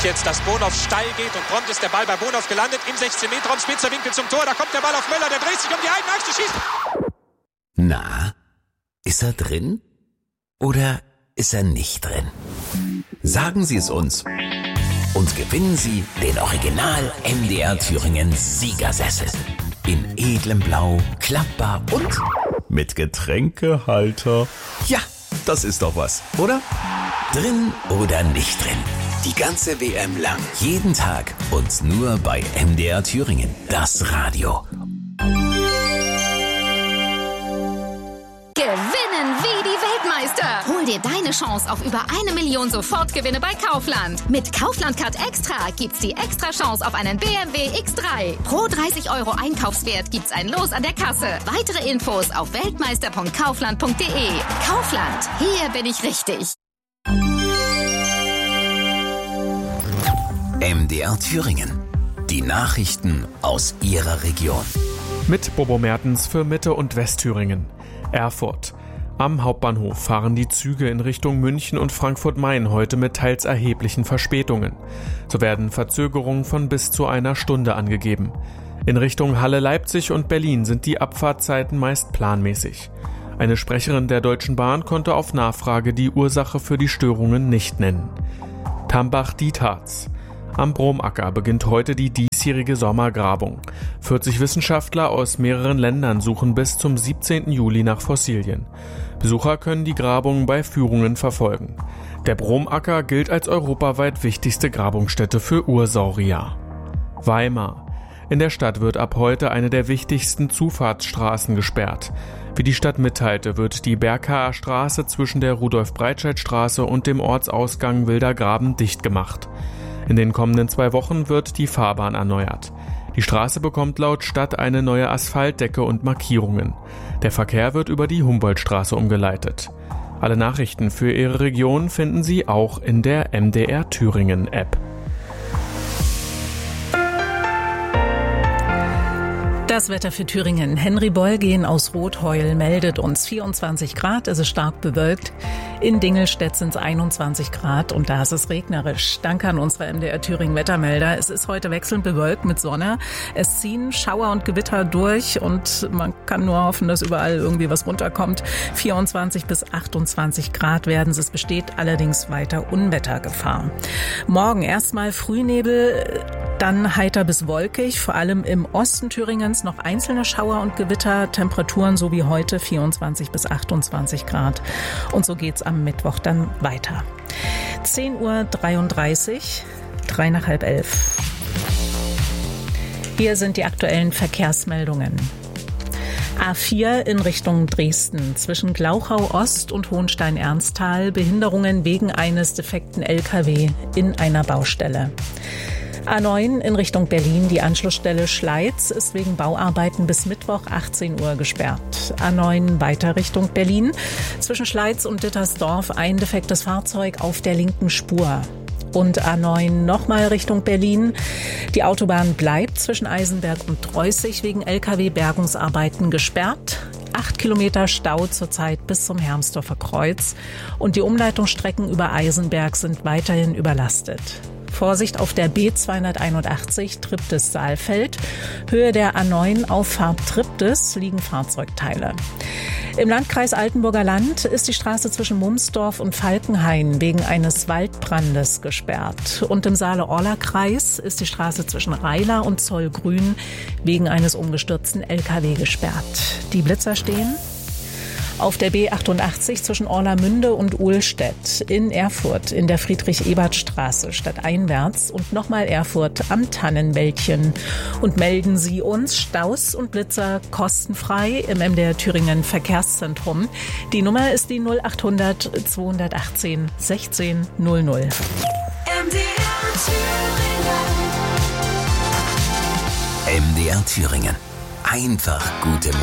jetzt, dass Bonhoff steil geht und prompt ist der Ball bei Bonhoff gelandet im 16-Meter-Raum, spitzer Winkel zum Tor, da kommt der Ball auf Möller, der dreht sich um die eigene Achse, schießt. Na, ist er drin oder ist er nicht drin? Sagen Sie es uns und gewinnen Sie den Original MDR Thüringen Siegersessel. In edlem Blau, klappbar und mit Getränkehalter. Ja, das ist doch was, oder? Drin oder nicht drin? Die ganze WM lang. Jeden Tag und nur bei MDR Thüringen. Das Radio. Gewinnen wie die Weltmeister. Hol dir deine Chance auf über 1 Million Sofortgewinne bei Kaufland. Mit Kaufland Card Extra gibt's die extra Chance auf einen BMW X3. Pro 30 € Einkaufswert gibt's ein Los an der Kasse. Weitere Infos auf weltmeister.kaufland.de. Kaufland, hier bin ich richtig. MDR Thüringen. Die Nachrichten aus Ihrer Region. Mit Bobo Mertens für Mitte- und Westthüringen. Erfurt. Am Hauptbahnhof fahren die Züge in Richtung München und Frankfurt-Main heute mit teils erheblichen Verspätungen. So werden Verzögerungen von bis zu 1 Stunde angegeben. In Richtung Halle, Leipzig und Berlin sind die Abfahrtzeiten meist planmäßig. Eine Sprecherin der Deutschen Bahn konnte auf Nachfrage die Ursache für die Störungen nicht nennen. Tambach-Dietharz. Am Bromacker beginnt heute die diesjährige Sommergrabung. 40 Wissenschaftler aus mehreren Ländern suchen bis zum 17. Juli nach Fossilien. Besucher können die Grabung bei Führungen verfolgen. Der Bromacker gilt als europaweit wichtigste Grabungsstätte für Ursaurier. Weimar. In der Stadt wird ab heute eine der wichtigsten Zufahrtsstraßen gesperrt. Wie die Stadt mitteilte, wird die Berkaer Straße zwischen der Rudolf-Breitscheid-Straße und dem Ortsausgang Wilder Graben dicht gemacht. In den kommenden 2 Wochen wird die Fahrbahn erneuert. Die Straße bekommt laut Stadt eine neue Asphaltdecke und Markierungen. Der Verkehr wird über die Humboldtstraße umgeleitet. Alle Nachrichten für Ihre Region finden Sie auch in der MDR Thüringen App. Das Wetter für Thüringen. Henry Beulgen aus Rothheul meldet uns 24 Grad, es ist stark bewölkt. In Dingelstedt sind es 21 Grad und da ist es regnerisch. Danke an unsere MDR Thüringen Wettermelder. Es ist heute wechselnd bewölkt mit Sonne. Es ziehen Schauer und Gewitter durch und man kann nur hoffen, dass überall irgendwie was runterkommt. 24 bis 28 Grad werden es. Es besteht allerdings weiter Unwettergefahr. Morgen erstmal Frühnebel, dann heiter bis wolkig, vor allem im Osten Thüringens noch einzelne Schauer und Gewitter, Temperaturen so wie heute 24 bis 28 Grad. Und so geht's am Mittwoch dann weiter. 10:33 Uhr, 3 nach halb 11. Hier sind die aktuellen Verkehrsmeldungen. A4 in Richtung Dresden zwischen Glauchau Ost und Hohenstein-Ernsthal, Behinderungen wegen eines defekten LKW in einer Baustelle. A9 in Richtung Berlin, die Anschlussstelle Schleiz ist wegen Bauarbeiten bis Mittwoch 18 Uhr gesperrt. A9 weiter Richtung Berlin, zwischen Schleiz und Dittersdorf ein defektes Fahrzeug auf der linken Spur. Und A9 nochmal Richtung Berlin. Die Autobahn bleibt zwischen Eisenberg und Treußig wegen LKW-Bergungsarbeiten gesperrt. 8 Kilometer Stau zurzeit bis zum Hermsdorfer Kreuz. Und die Umleitungsstrecken über Eisenberg sind weiterhin überlastet. Vorsicht auf der B281 Triptis-Saalfeld. Höhe der A9 Auffahrt Triptis liegen Fahrzeugteile. Im Landkreis Altenburger Land ist die Straße zwischen Mumsdorf und Falkenhain wegen eines Waldbrandes gesperrt. Und im Saale-Orla-Kreis ist die Straße zwischen Reiler und Zollgrün wegen eines umgestürzten LKW gesperrt. Die Blitzer stehen auf der B88 zwischen Orlamünde und Ohlstedt, in Erfurt in der Friedrich-Ebert-Straße stadteinwärts und nochmal Erfurt am Tannenwäldchen. Und melden Sie uns Staus und Blitzer kostenfrei im MDR Thüringen Verkehrszentrum. Die Nummer ist die 0800 218 16 00. MDR Thüringen. MDR Thüringen. Einfach gute